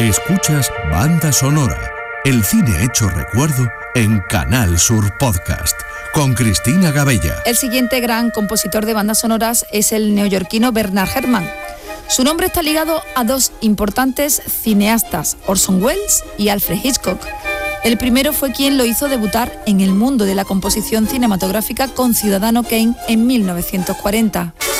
Escuchas Banda Sonora, el cine hecho recuerdo en Canal Sur Podcast, con Cristina Gabella. El siguiente gran compositor de bandas sonoras es el neoyorquino Bernard Herrmann. Su nombre está ligado a dos importantes cineastas, Orson Welles y Alfred Hitchcock. El primero fue quien lo hizo debutar en el mundo de la composición cinematográfica con Ciudadano Kane en 1940.